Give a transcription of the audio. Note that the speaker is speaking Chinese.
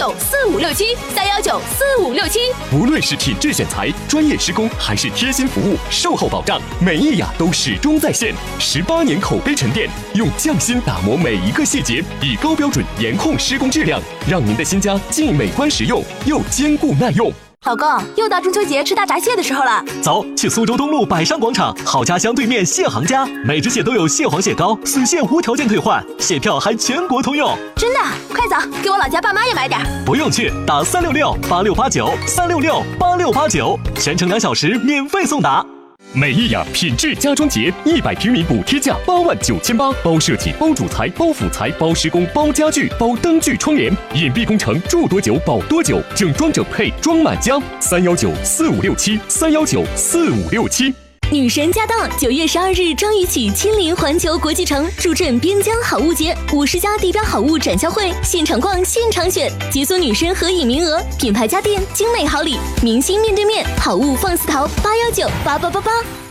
3194567，3194567。 无论是品质选材、专业施工，还是贴心服务、售后保障，美意雅都始终在线。18年口碑沉淀，用匠心打磨每一个细节，以高标准严控施工质量，让您的新家既美观实用，又坚固耐用。 老公，又到中秋节吃大闸蟹的时候了， 走，去苏州东路百上广场好家乡对面蟹行家，每只蟹都有蟹黄蟹膏，损蟹无条件退换，蟹票还全国通用。 真的？快走，给我老家爸妈也买点。 不用去，打3668689，3668689，全程2小时免费送达。 美意雅品质家装节，100平米补贴价89800，包设计、包主材、包辅材、包施工、包家具、包灯具窗帘，隐蔽工程住多久保多久，整装整配装满家。3194567，3194567。 女神驾到！9月12日张宇起亲临环球国际城，助阵边疆好物节，50家地标好物展销会，现场逛现场选，解锁女神合影名额，品牌家电精美好礼，明星面对面，好物放肆淘，8198888。